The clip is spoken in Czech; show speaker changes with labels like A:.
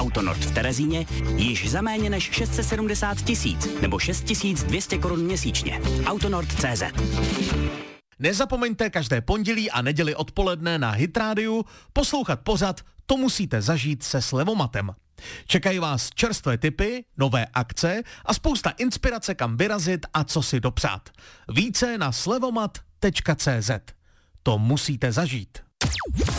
A: Autonord v Terezíně již za méně než 670 000 nebo 6 200 korun měsíčně. Autonord.cz.
B: Nezapomeňte každé pondělí a neděli odpoledne na Hit Radio poslouchat pořad To musíte zažít se Slevomatem. Čekají vás čerstvé tipy, nové akce a spousta inspirace, kam vyrazit a co si dopřát. Více na slevomat.cz. To musíte zažít.